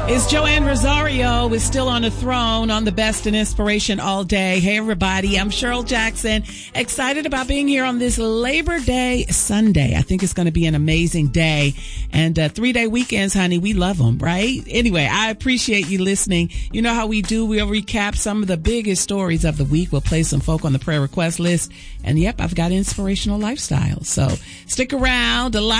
It's Joanne Rosario is still on the throne on the best in inspiration all day. Hey, everybody. I'm Cheryl Jackson. Excited about being here on this Labor Day Sunday. I think it's going to be an amazing day. And 3-day weekends, honey, we love them, right? Anyway, I appreciate you listening. You know how we do. We'll recap some of the biggest stories of the week. We'll play some folk on the prayer request list. And yep, I've got inspirational lifestyle. So stick around. A lot